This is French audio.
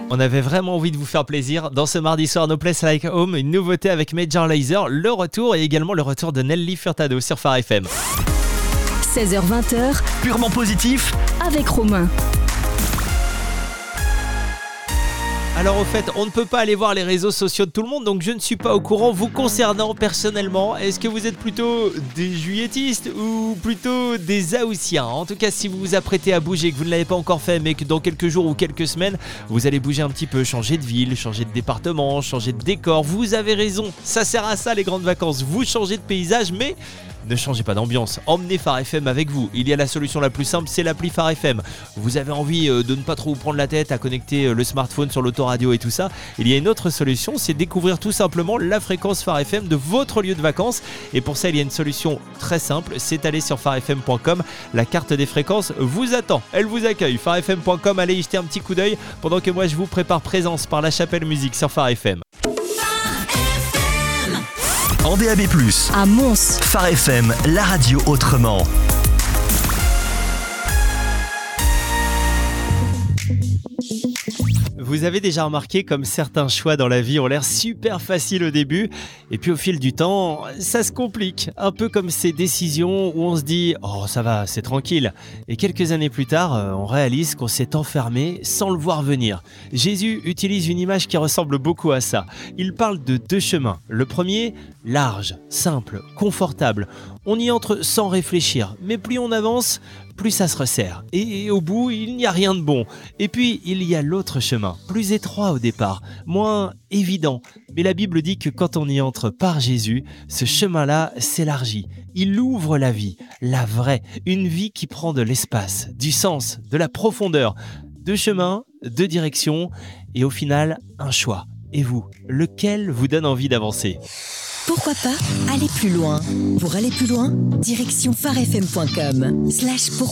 On avait vraiment envie de vous faire plaisir. Dans ce mardi soir, No Place Like Home, une nouveauté avec Major Lazer, le retour et également le retour de Nelly Furtado sur Phare FM. 16h-20h, Purement positif avec Romain. Alors au fait, on ne peut pas aller voir les réseaux sociaux de tout le monde, donc je ne suis pas au courant. Vous concernant personnellement, est-ce que vous êtes plutôt des juilletistes ou plutôt des haussiens ? En tout cas, si vous vous apprêtez à bouger, que vous ne l'avez pas encore fait, mais que dans quelques jours ou quelques semaines, vous allez bouger un petit peu, changer de ville, changer de département, changer de décor, vous avez raison, ça sert à ça les grandes vacances, vous changez de paysage, mais ne changez pas d'ambiance, emmenez Phare FM avec vous. Il y a la solution la plus simple, c'est l'appli Phare FM. Vous avez envie de ne pas trop vous prendre la tête à connecter le smartphone sur l'autoradio et tout ça. Il y a une autre solution, c'est découvrir tout simplement la fréquence Phare FM de votre lieu de vacances. Et pour ça, il y a une solution très simple, c'est aller sur pharefm.com. La carte des fréquences vous attend, elle vous accueille. pharefm.com, allez y jeter un petit coup d'œil pendant que moi je vous prépare présence par la Chapelle Musique sur Phare FM. en DAB+. À Mons. Phare FM, la radio autrement. Vous avez déjà remarqué comme certains choix dans la vie ont l'air super faciles au début et puis au fil du temps, ça se complique. Un peu comme ces décisions où on se dit « Oh ça va, c'est tranquille » et quelques années plus tard, on réalise qu'on s'est enfermé sans le voir venir. Jésus utilise une image qui ressemble beaucoup à ça. Il parle de deux chemins. Le premier, large, simple, confortable. On y entre sans réfléchir, mais plus on avance, plus ça se resserre. Et au bout, il n'y a rien de bon. Et puis, il y a l'autre chemin, plus étroit au départ, moins évident. Mais la Bible dit que quand on y entre par Jésus, ce chemin-là s'élargit. Il ouvre la vie, la vraie, une vie qui prend de l'espace, du sens, de la profondeur. Deux chemins, deux directions, et au final, un choix. Et vous, lequel vous donne envie d'avancer ? Pourquoi pas aller plus loin ? Pour aller plus loin, direction pharefm.com/pourquoi